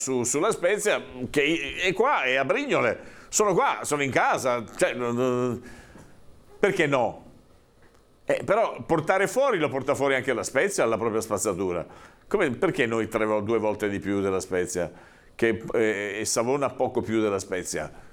sulla Spezia, che è qua, è a Brignole, sono qua, sono in casa, cioè, perché no? Però portare fuori lo porta fuori anche la Spezia alla propria spazzatura. Perché noi 2 volte di più della Spezia e Savona poco più della Spezia?